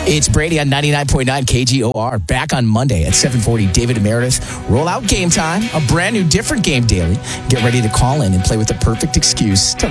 It's Brady on 99.9 KGOR. Back on Monday at 7:40. David and Meredith roll out Game Time, a brand new different game daily. Get ready to call in and play with the perfect excuse to